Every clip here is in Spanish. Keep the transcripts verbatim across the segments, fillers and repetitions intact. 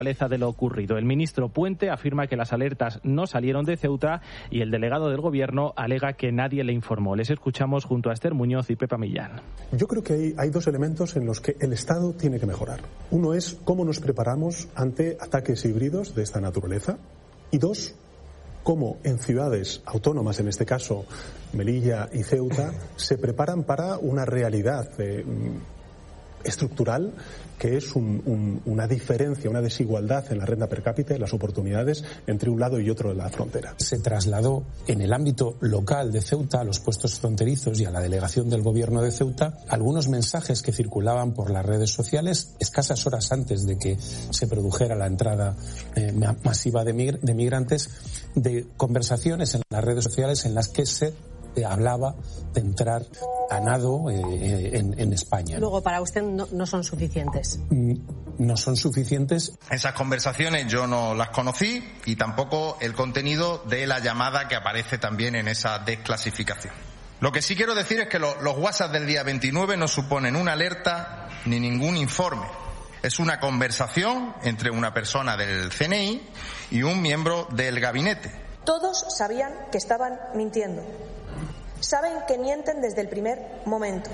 de lo ocurrido. El ministro Puente afirma que las alertas no salieron de Ceuta y el delegado del Gobierno alega que nadie le informó. Les escuchamos junto a Esther Muñoz y Pepa Millán. Yo creo que hay, hay dos elementos en los que el Estado tiene que mejorar. Uno es cómo nos preparamos ante ataques híbridos de esta naturaleza y dos, cómo en ciudades autónomas, en este caso Melilla y Ceuta, se preparan para una realidad eh, estructural que es un, un, una diferencia, una desigualdad en la renta per cápita y las oportunidades entre un lado y otro de la frontera. Se trasladó en el ámbito local de Ceuta, a los puestos fronterizos y a la delegación del Gobierno de Ceuta, algunos mensajes que circulaban por las redes sociales escasas horas antes de que se produjera la entrada eh, masiva de, mig- de migrantes, de conversaciones en las redes sociales en las que se eh, hablaba de entrar a nado eh, en, en España. Luego, para usted no, no son suficientes. No son suficientes. Esas conversaciones yo no las conocí y tampoco el contenido de la llamada que aparece también en esa desclasificación. Lo que sí quiero decir es que lo, los WhatsApp del día veintinueve no suponen una alerta ni ningún informe. Es una conversación entre una persona del C N I y un miembro del gabinete. Todos sabían que estaban mintiendo. Saben que mienten desde el primer momento.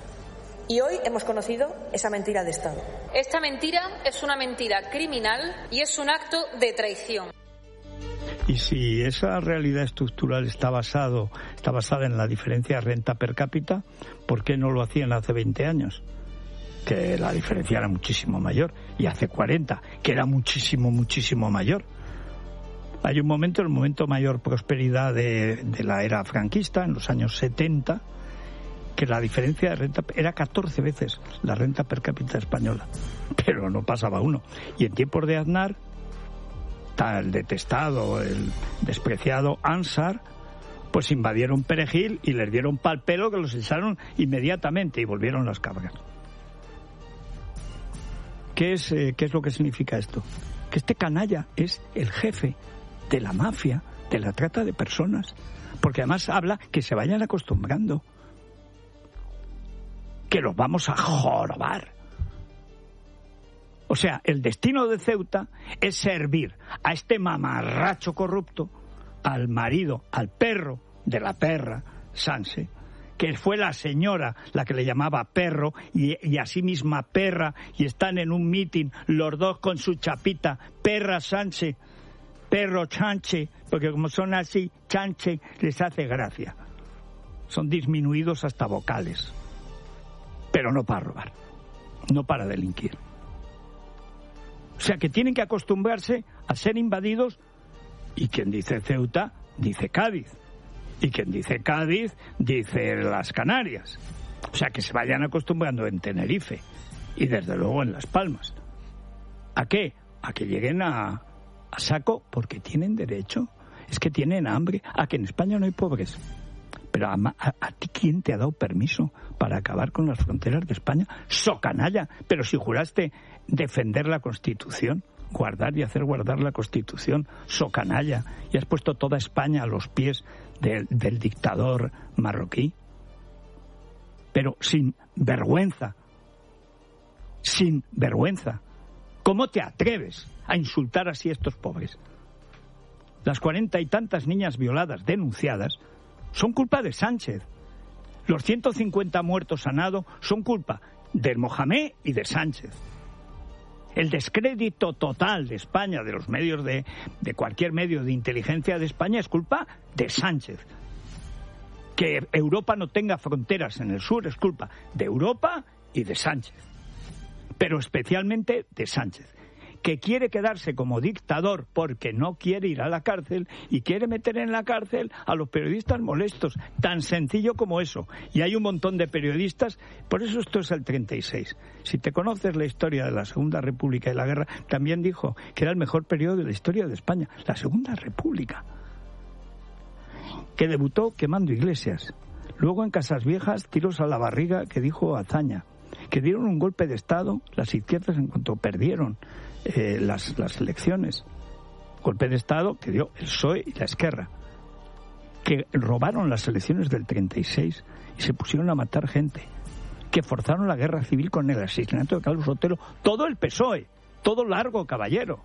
Y hoy hemos conocido esa mentira de Estado. Esta mentira es una mentira criminal y es un acto de traición. Y si esa realidad estructural está basado, está basada en la diferencia de renta per cápita, ¿por qué no lo hacían hace veinte años? Que la diferencia era muchísimo mayor. Y hace cuarenta, que era muchísimo, muchísimo mayor. Hay un momento, el momento mayor prosperidad de, de la era franquista, en los años setenta, que la diferencia de renta era catorce veces la renta per cápita española, pero no pasaba uno. Y en tiempos de Aznar, el detestado, el despreciado Ansar, pues invadieron Perejil y les dieron pal pelo que los echaron inmediatamente y volvieron las cargas. ¿Qué es, eh, qué es lo que significa esto? Que este canalla es el jefe de la mafia, de la trata de personas, porque además habla que se vayan acostumbrando, que los vamos a jorobar. O sea, el destino de Ceuta es servir a este mamarracho corrupto, al marido, al perro de la perra, Sanse, que fue la señora la que le llamaba perro y, y a sí misma perra, y están en un mitin los dos con su chapita, perra Sanse, perro chanche, porque como son así, chanche, les hace gracia. Son disminuidos hasta vocales, pero no para robar, no para delinquir. O sea que tienen que acostumbrarse a ser invadidos, y quien dice Ceuta, dice Cádiz, y quien dice Cádiz, dice las Canarias. O sea que se vayan acostumbrando en Tenerife y desde luego en Las Palmas. ¿A qué? A que lleguen a a saco, porque tienen derecho, es que tienen hambre, a que en España no hay pobres. Pero a, a, a ti, ¿quién te ha dado permiso para acabar con las fronteras de España? ¡So canalla! Pero si juraste defender la Constitución, guardar y hacer guardar la Constitución, ¡so canalla! Y has puesto toda España a los pies de, del dictador marroquí. Pero sin vergüenza, sin vergüenza. ¿Cómo te atreves a insultar así a estos pobres? Las cuarenta y tantas niñas violadas denunciadas son culpa de Sánchez. Los ciento cincuenta muertos a nado son culpa del Mohamed y de Sánchez. El descrédito total de España, de los medios de, de cualquier medio de inteligencia de España, es culpa de Sánchez. Que Europa no tenga fronteras en el sur es culpa de Europa y de Sánchez. Pero especialmente de Sánchez, que quiere quedarse como dictador porque no quiere ir a la cárcel y quiere meter en la cárcel a los periodistas molestos, tan sencillo como eso. Y hay un montón de periodistas, por eso esto es el treinta y seis. Si te conoces la historia de la Segunda República y la guerra, también dijo que era el mejor periodo de la historia de España, la Segunda República, que debutó quemando iglesias. Luego en Casas Viejas, tiros a la barriga, que dijo Azaña, que dieron un golpe de Estado las izquierdas en cuanto perdieron eh, las, las elecciones. Golpe de Estado que dio el P S O E y la Esquerra, que robaron las elecciones del treinta y seis y se pusieron a matar gente, que forzaron la guerra civil con el asesinato de Carlos Sotelo, todo el P S O E, todo largo, caballero.